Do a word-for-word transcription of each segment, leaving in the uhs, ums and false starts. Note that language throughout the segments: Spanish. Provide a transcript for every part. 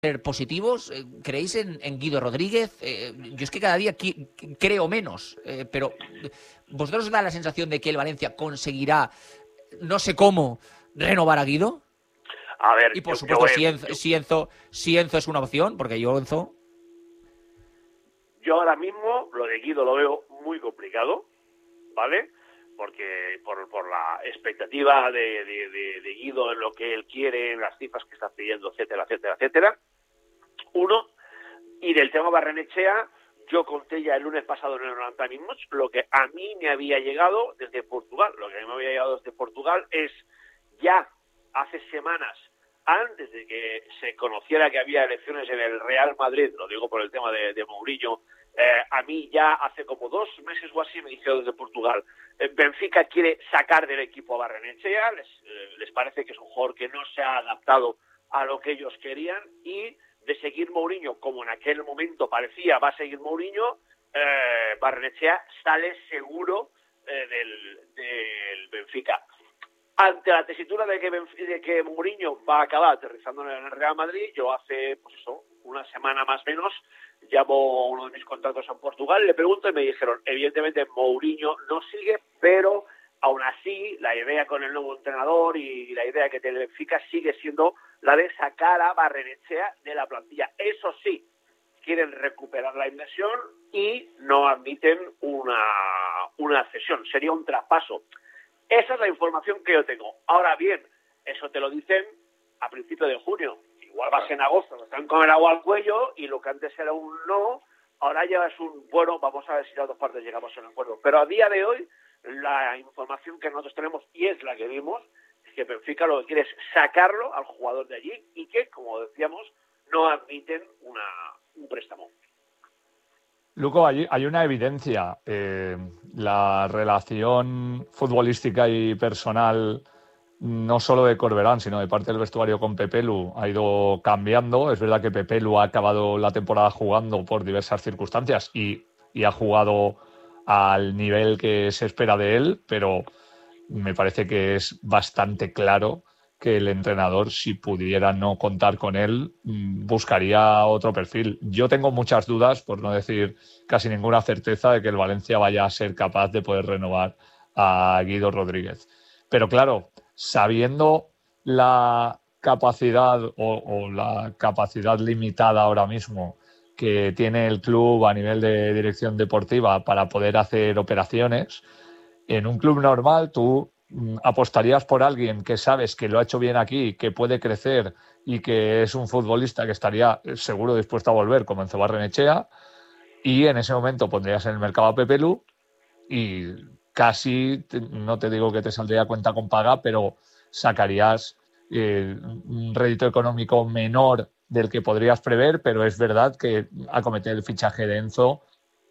ser positivos? ¿Creéis en, en Guido Rodríguez? Eh, yo es que cada día qui creo menos, eh, pero ¿vosotros os da la sensación de que el Valencia conseguirá, no sé cómo, renovar a Guido? A ver, Y por yo, supuesto, yo, si he, Enzo, yo, si, Enzo, si Enzo es una opción, porque yo Enzo... yo ahora mismo lo de Guido lo veo muy complicado, ¿vale? Porque por, por la expectativa de, de, de, de Guido en lo que él quiere, en las cifras que está pidiendo, etcétera, etcétera, etcétera. Uno, y del tema Barrenechea, yo conté ya el lunes pasado en el noventa Minutos lo que a mí me había llegado desde Portugal. Lo que a mí me había llegado desde Portugal es ya hace semanas, antes de que se conociera que había elecciones en el Real Madrid, lo digo por el tema de, de Mourinho, eh, a mí ya hace como dos meses o así me dijeron desde Portugal, eh, Benfica quiere sacar del equipo a Barrenechea, les, eh, les parece que es un jugador que no se ha adaptado a lo que ellos querían, y de seguir Mourinho, como en aquel momento parecía va a seguir Mourinho, eh, Barrenechea sale seguro eh, del, del Benfica. Ante la tesitura de que, de que Mourinho va a acabar aterrizando en el Real Madrid, yo hace, pues eso, una semana más o menos, llamo a uno de mis contactos en Portugal, le pregunto y me dijeron, evidentemente Mourinho no sigue, pero aún así la idea con el nuevo entrenador y la idea que tiene el Benfica sigue siendo la de sacar a Barrenechea de la plantilla. Eso sí, quieren recuperar la inversión y no admiten una, una cesión, sería un traspaso. Esa es la información que yo tengo. Ahora bien, eso te lo dicen a principios de junio. Igual vas en agosto, nos están con el agua al cuello y lo que antes era un no, ahora ya es un bueno, vamos a ver si las dos partes llegamos a un acuerdo. Pero a día de hoy, la información que nosotros tenemos, y es la que vimos, es que Benfica lo que quiere es sacarlo al jugador de allí y que, como decíamos, no admiten una, un préstamo. Luco, hay, hay una evidencia. Eh, la relación futbolística y personal, no solo de Corberán, sino de parte del vestuario con Pepelu, ha ido cambiando. Es verdad que Pepelu ha acabado la temporada jugando por diversas circunstancias y, y ha jugado al nivel que se espera de él, pero me parece que es bastante claro que el entrenador, si pudiera no contar con él, buscaría otro perfil. Yo tengo muchas dudas, por no decir casi ninguna certeza, de que el Valencia vaya a ser capaz de poder renovar a Guido Rodríguez. Pero claro, sabiendo la capacidad o, o la capacidad limitada ahora mismo que tiene el club a nivel de dirección deportiva para poder hacer operaciones, en un club normal tú apostarías por alguien que sabes que lo ha hecho bien aquí, que puede crecer y que es un futbolista que estaría seguro dispuesto a volver, como Enzo Barrenechea, y en ese momento pondrías en el mercado a Pepelu y casi, no te digo que te saldría cuenta con paga, pero sacarías eh, un rédito económico menor del que podrías prever, pero es verdad que acometer el fichaje de Enzo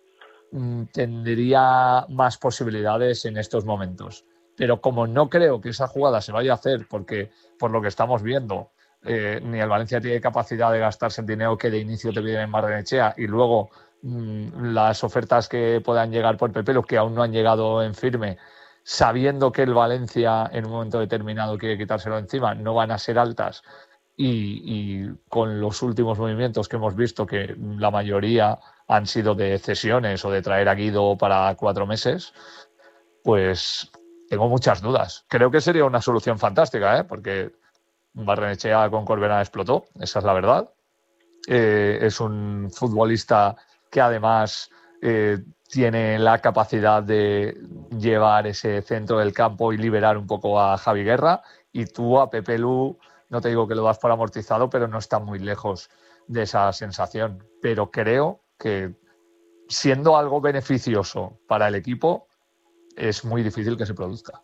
tendría más posibilidades en estos momentos. Pero como no creo que esa jugada se vaya a hacer, porque por lo que estamos viendo, eh, ni el Valencia tiene capacidad de gastarse el dinero que de inicio te piden en Barrenechea y luego mmm, las ofertas que puedan llegar por Pepelu, que aún no han llegado en firme, sabiendo que el Valencia en un momento determinado quiere quitárselo encima, no van a ser altas. Y, y con los últimos movimientos que hemos visto, que la mayoría han sido de cesiones o de traer a Guido para cuatro meses, pues tengo muchas dudas. Creo que sería una solución fantástica, ¿eh? Porque Barrenechea con Corberán explotó, esa es la verdad. Eh, es un futbolista que además eh, tiene la capacidad de llevar ese centro del campo y liberar un poco a Javi Guerra, y tú a Pepelu, no te digo que lo das por amortizado, pero no está muy lejos de esa sensación. Pero creo que siendo algo beneficioso para el equipo, es muy difícil que se produzca.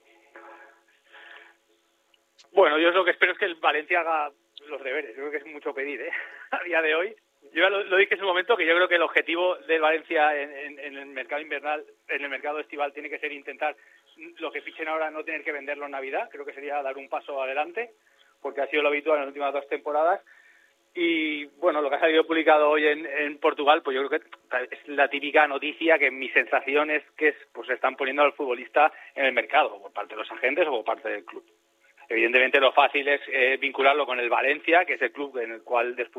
Bueno, yo lo que espero es que el Valencia haga los deberes. Yo creo que es mucho pedir, ¿eh? A día de hoy. Yo ya lo, lo dije en su momento, que yo creo que el objetivo del Valencia en, en, en el mercado invernal, en el mercado estival, tiene que ser intentar lo que fichen ahora no tener que venderlo en Navidad. Creo que sería dar un paso adelante, porque ha sido lo habitual en las últimas dos temporadas. Y bueno, lo que ha salido publicado hoy en, en Portugal, pues yo creo que es la típica noticia que mi sensación es que es, pues se están poniendo al futbolista en el mercado, por parte de los agentes o por parte del club. Evidentemente lo fácil es eh, vincularlo con el Valencia, que es el club en el cual después